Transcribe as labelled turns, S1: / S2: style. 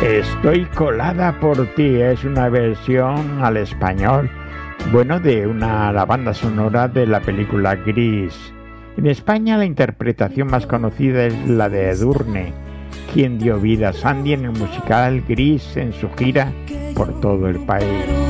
S1: Estoy colada por ti es una versión al español, bueno, de la banda sonora de la película Gris. En España la interpretación más conocida es la de Edurne, quien dio vida a Sandy en el musical Gris en su gira por todo el país.